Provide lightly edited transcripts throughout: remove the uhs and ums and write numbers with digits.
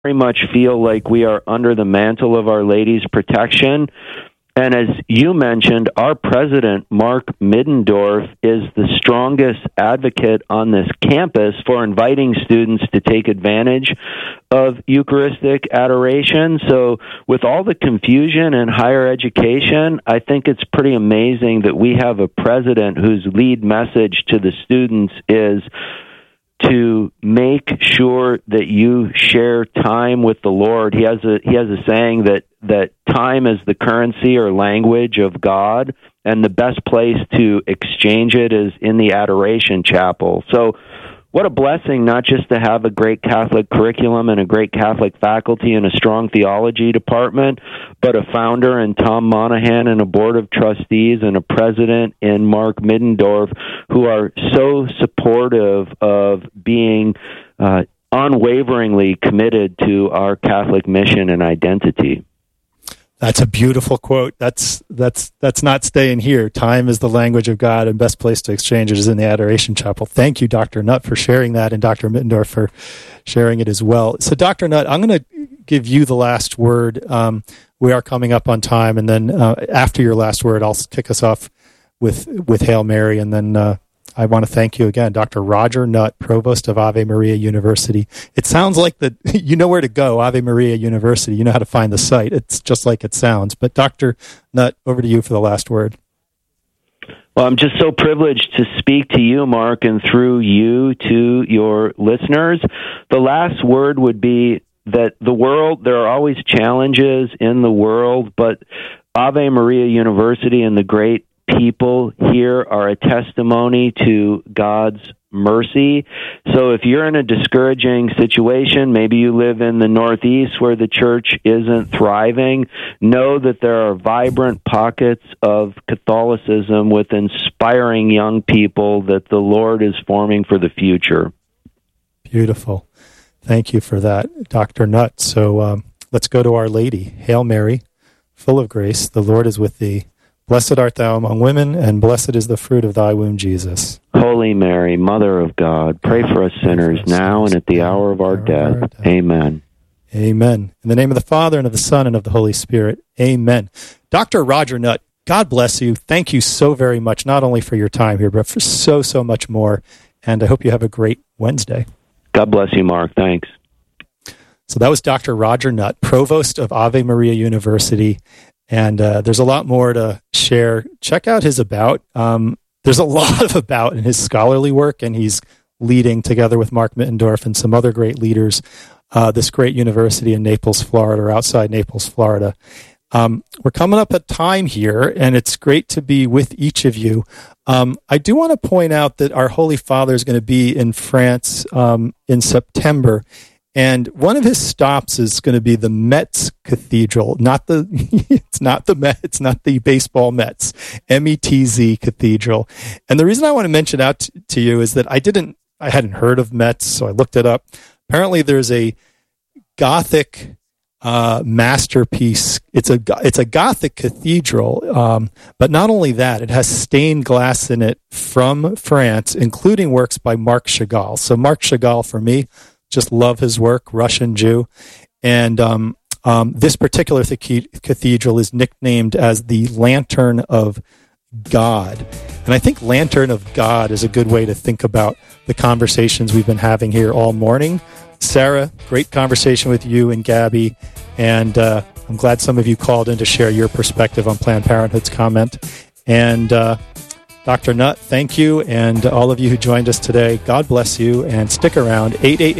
very much feel like we are under the mantle of Our Lady's protection. And as you mentioned, our president, Mark Middendorf, is the strongest advocate on this campus for inviting students to take advantage of Eucharistic adoration. So with all the confusion in higher education, I think it's pretty amazing that we have a president whose lead message to the students is to make sure that you share time with the Lord. He has a saying that time is the currency or language of God, and the best place to exchange it is in the Adoration Chapel. So what a blessing not just to have a great Catholic curriculum and a great Catholic faculty and a strong theology department, but a founder in Tom Monahan and a board of trustees and a president in Mark Middendorf who are so supportive of being unwaveringly committed to our Catholic mission and identity. That's a beautiful quote. That's not staying here. Time is the language of God, and best place to exchange it is in the Adoration Chapel. Thank you, Dr. Nutt, for sharing that, and Dr. Middendorf for sharing it as well. So, Dr. Nutt, I'm going to give you the last word. We are coming up on time, and then after your last word, I'll kick us off with Hail Mary, and then I want to thank you again, Dr. Roger Nutt, Provost of Ave Maria University. It sounds like you know where to go, Ave Maria University. You know how to find the site. It's just like it sounds. But Dr. Nutt, over to you for the last word. Well, I'm just so privileged to speak to you, Mark, and through you to your listeners. The last word would be that there are always challenges in the world, but Ave Maria University and the great people here are a testimony to God's mercy. So if you're in a discouraging situation, maybe you live in the Northeast where the church isn't thriving, know that there are vibrant pockets of Catholicism with inspiring young people that the Lord is forming for the future. Beautiful. Thank you for that, Dr. Nutt. So let's go to Our Lady. Hail Mary, full of grace, the Lord is with thee. Blessed art thou among women, and blessed is the fruit of thy womb, Jesus. Holy Mary, Mother of God, pray for us sinners now and at the hour of our death. Amen. Amen. In the name of the Father, and of the Son, and of the Holy Spirit. Amen. Dr. Roger Nutt, God bless you. Thank you so very much, not only for your time here, but for so much more. And I hope you have a great Wednesday. God bless you, Mark. Thanks. So that was Dr. Roger Nutt, Provost of Ave Maria University. And there's a lot more to share. Check out his about. There's a lot of about in his scholarly work, and he's leading, together with Mark Middendorf and some other great leaders, this great university in Naples, Florida, or outside Naples, Florida. We're coming up at time here, and it's great to be with each of you. I do want to point out that our Holy Father is going to be in France in September. And one of his stops is going to be the Metz Cathedral, it's not the baseball Mets, METZ Cathedral. And the reason I want to mention out to you is that I hadn't heard of Metz, so I looked it up. Apparently there's a Gothic masterpiece. It's a Gothic cathedral, but not only that, it has stained glass in it from France, including works by Marc Chagall. So Marc Chagall, for me, just love his work, Russian Jew. And this particular cathedral is nicknamed as the Lantern of God. And I think Lantern of God is a good way to think about the conversations we've been having here all morning. Sarah, great conversation with you and Gabby. And I'm glad some of you called in to share your perspective on Planned Parenthood's comment. And Dr. Nutt, thank you, and all of you who joined us today, God bless you, and stick around,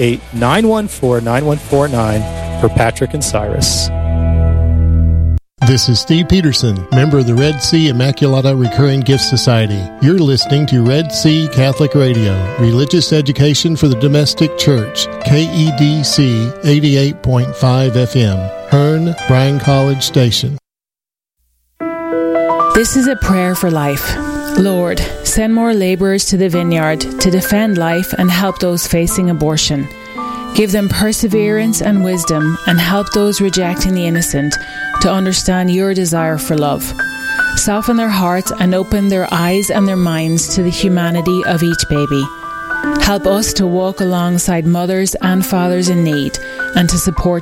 888-914-9149 for Patrick and Cyrus. This is Steve Peterson, member of the Red Sea Immaculata Recurring Gift Society. You're listening to Red Sea Catholic Radio, religious education for the domestic church, KEDC 88.5 FM, Hearn, Bryan College Station. This is a prayer for life. Lord, send more laborers to the vineyard to defend life and help those facing abortion. Give them perseverance and wisdom, and help those rejecting the innocent to understand your desire for love. Soften their hearts and open their eyes and their minds to the humanity of each baby. Help us to walk alongside mothers and fathers in need and to support